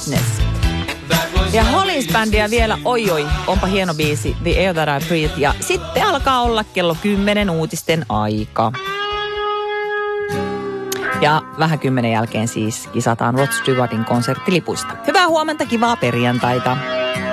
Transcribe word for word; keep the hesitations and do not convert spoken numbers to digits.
Madness. Ja Hollins-bändiä vielä, oi oi, onpa hieno biisi, The Air That I Breathe. Ja sitten alkaa olla kello kymmenen uutisten aika. Ja vähän kymmenen jälkeen siis kisataan Rod Stewartin konserttilipuista. Hyvää huomenta, kivaa perjantaita.